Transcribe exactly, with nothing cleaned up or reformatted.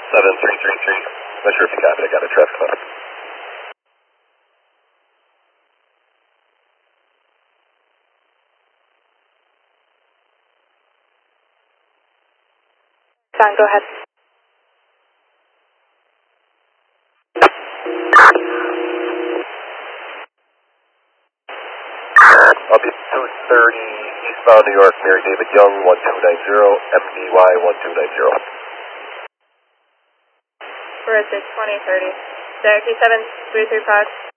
seven three three three. Not sure if you got it. I got a traffic cloud. Fine, go ahead. I'll be two thirty eastbound New York, Mary David Young, one two nine zero, M D Y one two nine zero. We're at the twenty thirty. Syracuse seven three three five.